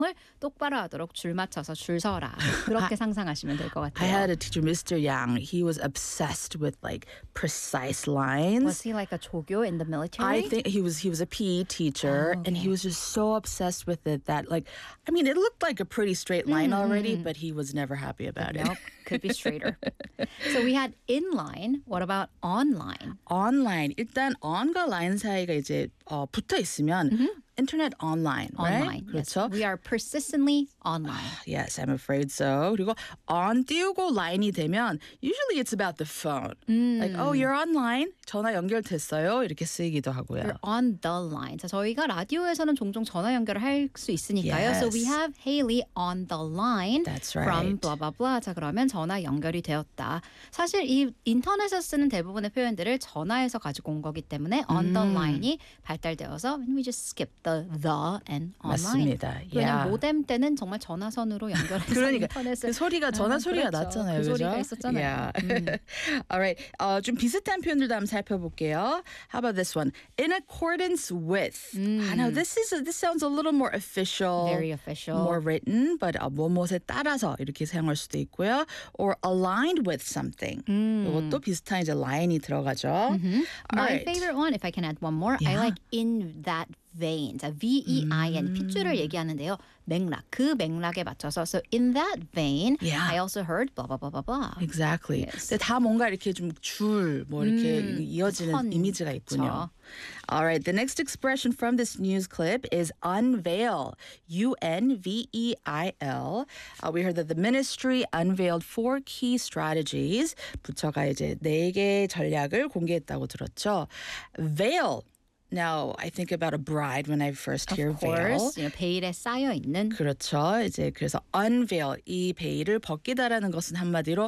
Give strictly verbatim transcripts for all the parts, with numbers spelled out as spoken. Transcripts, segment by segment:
똑바로 하도록 줄 맞춰서 줄 서라. 그렇게 상상하시면 될 것 같아요. I had a teacher, Mister Yang. He was obsessed with like precise lines. Was he like a 조교 in the military? I think he was he was a P E teacher, Oh, okay. and he was just so obsessed with it that like I mean it looked like a pretty straight line mm-hmm. already, but he was never happy about it. Nope, could be straighter. So we had inline. What about online? Online 일단 on과 line 사이가 이제 어, 붙어 있으면 mm-hmm. internet online, right? Online. 그렇죠? Yes. We are persistently online. Yes, I'm afraid so. 그리고 on 띄우고 line이 되면 usually it's about the phone. 음. Like, oh, you're online. 전화 연결됐어요. 이렇게 쓰이기도 하고요. You're on the line. 자, 저희가 라디오에서는 종종 전화 연결을 할 수 있으니까요. Yes. So we have Haley on the line That's from right. blah blah blah. 자, 그러면 전화 연결이 되었다. 사실 이 인터넷에서 쓰는 대부분의 표현들을 전화에서 가지고 온 거기 때문에 on the line이 발달되어서 we just skip the the and online. 맞습니다. 왜냐면 Yeah. 모뎀 때는 정말 전화선으로 연결해서 그러니까 인터넷을 그 소리가 전화 아, 소리가 그렇죠. 났잖아요. 그 그죠? 소리가 있었잖아요. Yeah. 음. Alright. 어, 좀 비슷한 표현들도 한번 살펴볼게요. How about this one? In accordance with. 음. I know this is a, this sounds a little more official. Very official. More written, but 어, 뭐뭐에 따라서 이렇게 사용할 수도 있고요. Or aligned with something. 음. 이것도 비슷한 이제 line이 들어가죠. Mm-hmm. My Alright. favorite one, if I can add one more, I Yeah. like in that vein. 자, V E I N, 핏줄을 얘기하는데요. 맥락, 그 맥락에 맞춰서. So in that vein, Yeah. I also heard blah, blah, blah, blah, blah. Exactly. Yes. 근데 다 뭔가 이렇게 좀 줄, 뭐 이렇게 음, 이어지는 선, 이미지가 있군요. 그쵸. All right, the next expression from this news clip is unveil. U N V E I L. Uh, we heard that the ministry unveiled four key strategies. 부처가 이제 네 개의 전략을 공개했다고 들었죠. Veil. Now, I think about a bride when I first hear Of veil. course, you know, 베일에 쌓여 있는 그렇죠. 이제 그래서 unveil 이 베일을 벗기다라는 것은 한마디로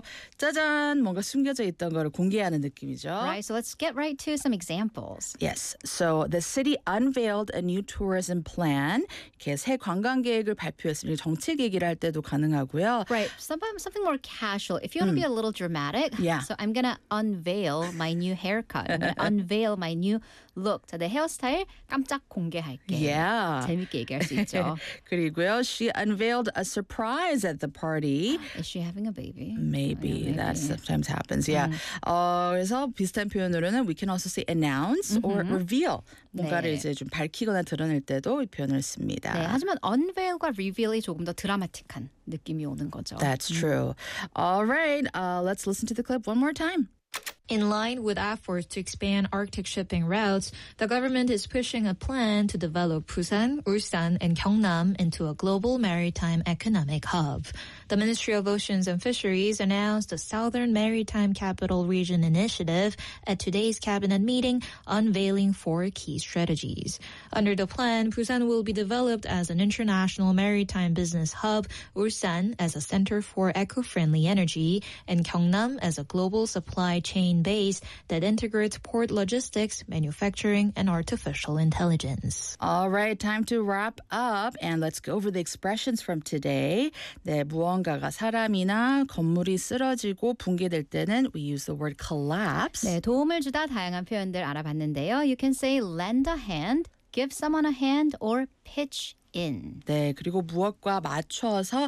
짜잔 뭔가 숨겨져 있던 거를 공개하는 느낌이죠. Right, so let's get right to some examples. Yes. So the city unveiled a new tourism plan. 이렇게 새 관광 계획을 발표했습니다. 정책 얘기를 할 때도 가능하고요. Right, something, something more casual. If you want to be a little dramatic, Yeah. so I'm going to unveil my new haircut. I'm going to unveil my new look. 자, 내 헤어스타일 깜짝 공개할게. Yeah. 재밌게 얘기할 수 있죠. 그리고요, she unveiled a surprise at the party. Is she having a baby? Maybe. maybe. That sometimes happens. Yeah. 어, 그래서 비슷한 표현으로는 we can also say announce or reveal. 뭔가를 네. 이제 좀 밝히거나 드러낼 때도 이 표현을 씁니다. 네, 하지만 unveil과 reveal이 조금 더 드라마틱한 느낌이 오는 거죠. That's true. All right. Uh, let's listen to the clip one more time. In line with efforts to expand Arctic shipping routes, the government is pushing a plan to develop Busan, Ulsan, and Gyeongnam into a global maritime economic hub. The Ministry of Oceans and Fisheries announced the Southern Maritime Capital Region Initiative at today's cabinet meeting, unveiling four key strategies. Under the plan, Busan will be developed as an international maritime business hub, Ulsan as a center for eco-friendly energy, and Gyeongnam as a global supply chain base that integrates port logistics, manufacturing, and artificial intelligence. All right, time to wrap up and let's go over the expressions from today. 네, 무언가가 사람이나 건물이 쓰러지고 붕괴될 때는 we use the word collapse. 네, 도움을 주다 다양한 표현들 알아봤는데요. You can say lend a hand, give someone a hand, or pitch in. 네, 그리고 무엇과 맞춰서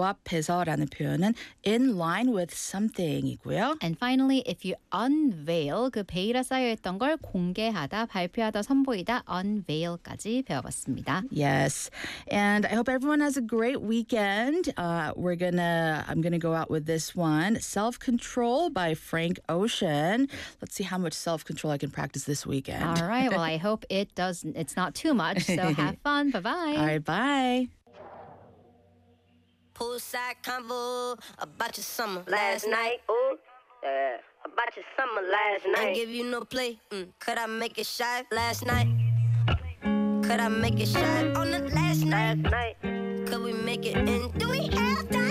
부합해서라는 표현은 in line with something이고요. And finally, if you unveil, 그 베일에 쌓여있던 걸 공개하다, 발표하다, 선보이다, unveil까지 배워봤습니다. Yes, and I hope everyone has a great weekend. Uh, we're gonna, I'm gonna go out with this one, Self-Control by Frank Ocean. Let's see how much self-control I can practice this weekend. All right, well, I hope it does, it's not too much, so have fun. Bye-bye. All right, bye. Poolside convo about your summer last night. Ooh, yeah. About your summer last night. Ain't give you no play. Mm. Could I make it shy last night? Could I make it shy on the last night? Last night. Could we make it in? Do we have time?